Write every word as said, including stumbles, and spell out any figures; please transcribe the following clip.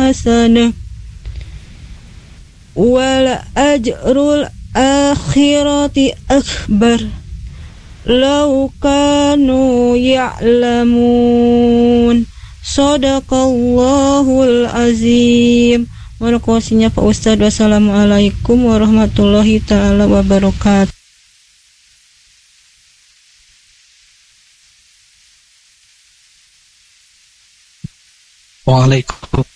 hasanah wal ajrul akhirati akbar law kanu ya'lamun. Shadaqallahul azim. Mohon kuasinya Pak Ustadz. Wassalamualaikum warahmatullahi taala wabarakatuh. Waalaikumsalam